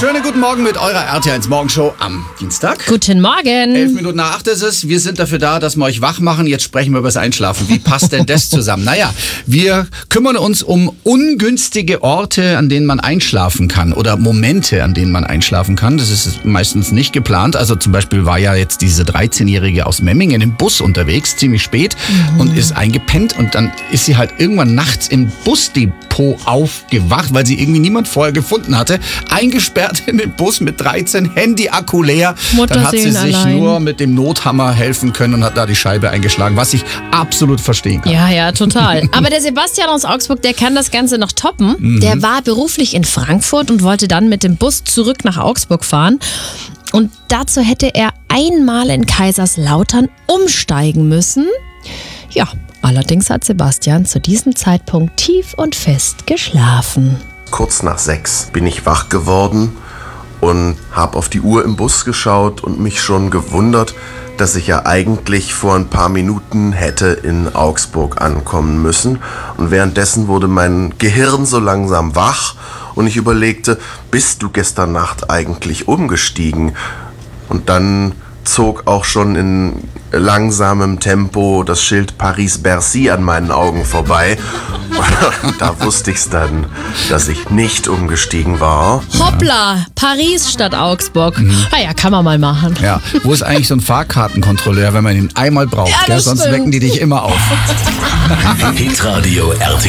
Schönen guten Morgen mit eurer RT1 Morgenshow am Dienstag. Guten Morgen. 11 Minuten nach 8 ist es. Wir sind dafür da, dass wir euch wach machen. Jetzt sprechen wir über das Einschlafen. Wie passt denn das zusammen? Naja, wir kümmern uns um ungünstige Orte, an denen man einschlafen kann oder Momente, an denen man einschlafen kann. Das ist meistens nicht geplant. Also zum Beispiel war ja jetzt diese 13-Jährige aus Memmingen im Bus unterwegs, ziemlich spät und ist eingepennt und dann ist sie halt irgendwann nachts im Busdepot aufgewacht, weil sie irgendwie niemand vorher gefunden hatte. Eingesperrt in den Bus mit 13, Handy-Akku leer. Dann hat sie sich nur mit dem Nothammer helfen können und hat da die Scheibe eingeschlagen, was ich absolut verstehen kann. Ja, total. Aber der Sebastian aus Augsburg, der kann das Ganze noch toppen. Der war beruflich in Frankfurt und wollte dann mit dem Bus zurück nach Augsburg fahren. Und dazu hätte er einmal in Kaiserslautern umsteigen müssen. Ja, allerdings hat Sebastian zu diesem Zeitpunkt tief und fest geschlafen. Kurz nach 6 bin ich wach geworden und habe auf die Uhr im Bus geschaut und mich schon gewundert, dass ich ja eigentlich vor ein paar Minuten hätte in Augsburg ankommen müssen. Und währenddessen wurde mein Gehirn so langsam wach und ich überlegte, bist du gestern Nacht eigentlich umgestiegen? Und dann zog auch schon in langsamem Tempo das Schild Paris-Bercy an meinen Augen vorbei. Da wusste ich's dann, dass ich nicht umgestiegen war. Hoppla, Paris statt Augsburg. Naja, kann man mal machen. Ja, wo ist eigentlich so ein Fahrkartenkontrolleur, wenn man ihn einmal braucht? Ja, gell? Sonst stimmt. wecken die dich immer auf. Hitradio RT